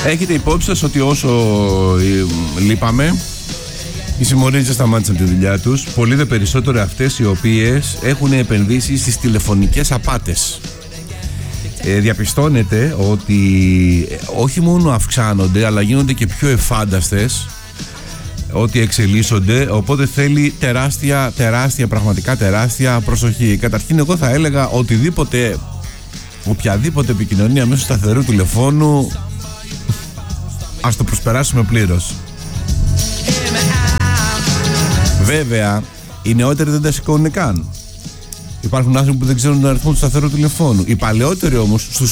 Έχετε υπόψη σας ότι όσο λείπαμε, οι συμμορίες δεν σταμάτησαν τη δουλειά τους. Πολύ δε περισσότερο αυτές οι οποίες έχουν επενδύσει στις τηλεφωνικές απάτες. Διαπιστώνεται ότι όχι μόνο αυξάνονται, αλλά γίνονται και πιο εφάνταστες ότι εξελίσσονται, οπότε θέλει τεράστια, πραγματικά τεράστια προσοχή. Καταρχήν εγώ θα έλεγα οποιαδήποτε επικοινωνία μέσω σταθερού τηλεφώνου ας το προσπεράσουμε πλήρως. Βέβαια, οι νεότεροι δεν τα σηκώνουν καν. Υπάρχουν άνθρωποι που δεν ξέρουν τον αριθμό του σταθερού τηλεφώνου. Οι παλαιότεροι όμως, στους